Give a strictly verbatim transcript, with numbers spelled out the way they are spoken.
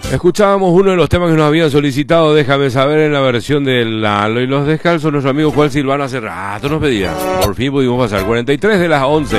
Escuchábamos uno de los temas que nos habían solicitado, déjame saber, en la versión de Lalo y los Descalzos. Nuestro amigo Juan Silvano hace rato nos pedía. Por fin pudimos pasar cuarenta y tres de las once.